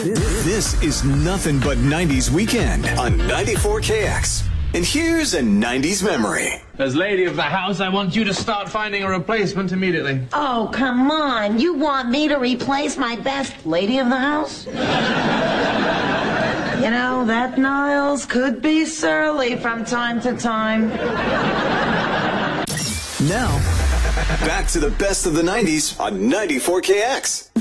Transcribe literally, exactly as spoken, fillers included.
This is nothing but nineties weekend on ninety-four K X. And here's a nineties memory. As lady of the house, I want you to start finding a replacement immediately. Oh, come on. You want me to replace my best lady of the house? You know, that Niles could be surly from time to time. Now, back to the best of the nineties on ninety-four K X.